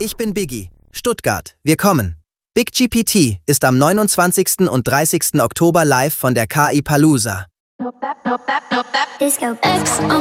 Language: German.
Ich bin Biggie. Stuttgart, wir kommen. BigGPT ist am 29. und 30. Oktober live von der KI Palooza. Disco X on